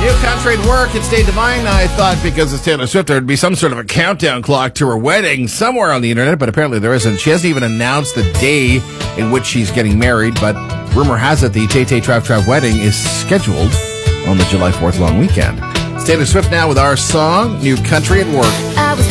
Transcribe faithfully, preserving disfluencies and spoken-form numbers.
New country at work. It's Dave Devine. I thought because it's Taylor Swift, there would be some sort of a countdown clock to her wedding somewhere on the internet, but apparently there isn't. She hasn't even announced the day in which she's getting married, but rumor has it the Tay Tay Trav Trav wedding is scheduled on the July fourth long weekend. It's Taylor Swift now with our song, New Country at Work. I was